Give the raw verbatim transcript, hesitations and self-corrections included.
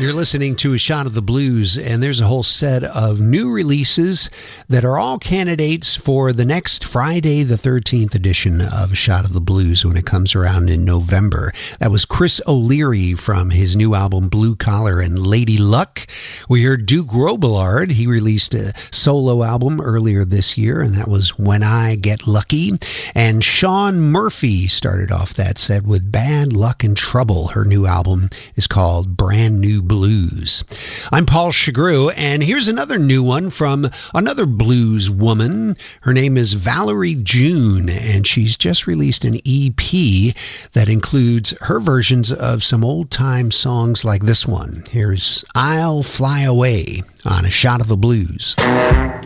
You're listening to A Shot of the Blues, and there's a whole set of new releases that are all candidates for the next Friday the thirteenth edition of A Shot of the Blues when it comes around in November. That was Chris O'Leary from his new album Blue Collar and Lady Luck. We heard Duke Robillard. He released a solo album earlier this year, and that was When I Get Lucky. And Sean Murphy started off that set with Bad Luck and Trouble. Her new album is called Brand New Blues. I'm Paul Chagru, and here's another new one from another blues woman. Her name is Valerie June, and she's just released an E P that includes her versions of some old-time songs like this one. Here's I'll Fly Away on A Shot of the Blues.